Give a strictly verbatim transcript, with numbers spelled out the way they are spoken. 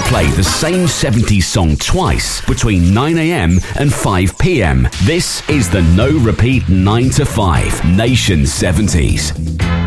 play the same seventies song twice between nine a.m. and five p.m. This is the No Repeat nine to five Nation seventies.